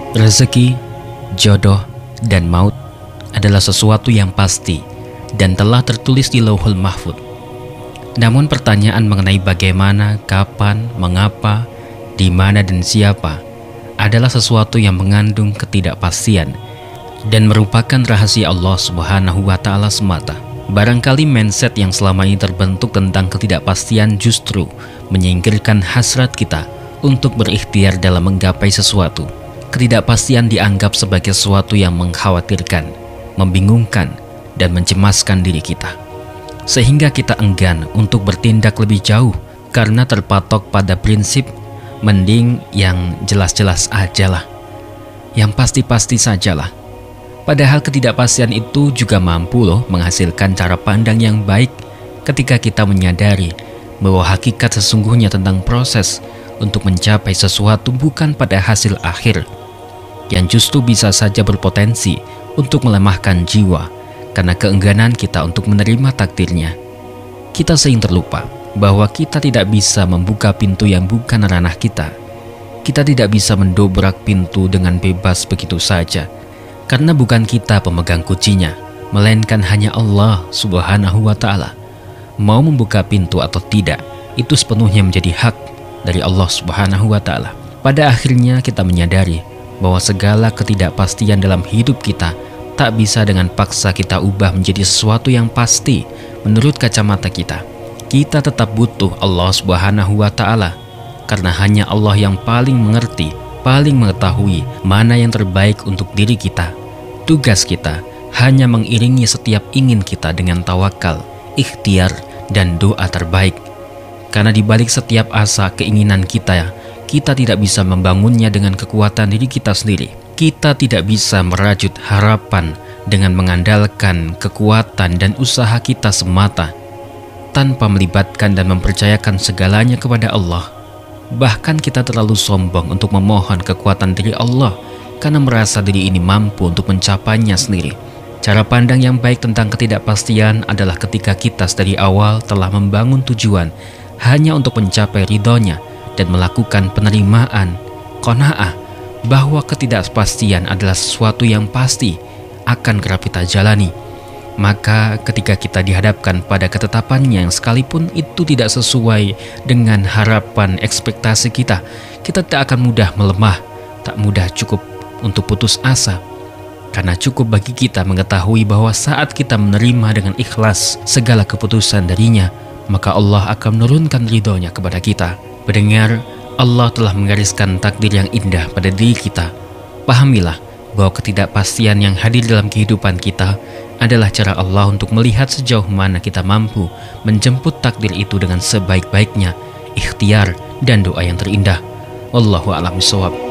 Rezeki, jodoh, dan maut adalah sesuatu yang pasti dan telah tertulis di Lauhul Mahfuz. Namun pertanyaan mengenai bagaimana, kapan, mengapa, di mana dan siapa adalah sesuatu yang mengandung ketidakpastian dan merupakan rahasia Allah Subhanahu wa Ta'ala semata. Barangkali mindset yang selama ini terbentuk tentang ketidakpastian justru menyingkirkan hasrat kita untuk berikhtiar dalam menggapai sesuatu. Ketidakpastian dianggap sebagai sesuatu yang mengkhawatirkan, membingungkan, dan mencemaskan diri kita, sehingga kita enggan untuk bertindak lebih jauh karena terpatok pada prinsip mending yang jelas-jelas ajalah, yang pasti-pasti sajalah. Padahal ketidakpastian itu juga mampu menghasilkan cara pandang yang baik ketika kita menyadari bahwa hakikat sesungguhnya tentang proses untuk mencapai sesuatu bukan pada hasil akhir, yang justru bisa saja berpotensi untuk melemahkan jiwa karena keengganan kita untuk menerima takdirnya. Kita sering terlupa bahwa kita tidak bisa membuka pintu yang bukan ranah kita. Kita tidak bisa mendobrak pintu dengan bebas begitu saja, karena bukan kita pemegang kuncinya, melainkan hanya Allah Subhanahu wa Ta'ala. Mau membuka pintu atau tidak, itu sepenuhnya menjadi hak dari Allah Subhanahu wa Ta'ala. Pada akhirnya kita menyadari bahwa segala ketidakpastian dalam hidup kita tak bisa dengan paksa kita ubah menjadi sesuatu yang pasti menurut kacamata kita. Kita tetap butuh Allah Subhanahu wa Ta'ala, karena hanya Allah yang paling mengerti, paling mengetahui mana yang terbaik untuk diri kita. Tugas kita hanya mengiringi setiap ingin kita dengan tawakal, ikhtiar, dan doa terbaik. Karena di balik setiap asa keinginan kita tidak bisa membangunnya dengan kekuatan diri kita sendiri. Kita tidak bisa merajut harapan dengan mengandalkan kekuatan dan usaha kita semata, tanpa melibatkan dan mempercayakan segalanya kepada Allah. Bahkan kita terlalu sombong untuk memohon kekuatan dari Allah karena merasa diri ini mampu untuk mencapainya sendiri. Cara pandang yang baik tentang ketidakpastian adalah ketika kita dari awal telah membangun tujuan hanya untuk mencapai ridhonya dan melakukan penerimaan, qanaah, bahwa ketidakpastian adalah sesuatu yang pasti akan kerap kita jalani. Maka ketika kita dihadapkan pada ketetapannya yang sekalipun itu tidak sesuai dengan harapan ekspektasi kita, kita tak akan mudah melemah, tak mudah cukup untuk putus asa. Karena cukup bagi kita mengetahui bahwa saat kita menerima dengan ikhlas segala keputusan darinya, maka Allah akan menurunkan ridhonya kepada kita. Pendengar, Allah telah menggariskan takdir yang indah pada diri kita. Pahamilah bahwa ketidakpastian yang hadir dalam kehidupan kita adalah cara Allah untuk melihat sejauh mana kita mampu menjemput takdir itu dengan sebaik-baiknya, ikhtiar dan doa yang terindah. Wallahu a'lam bishawab.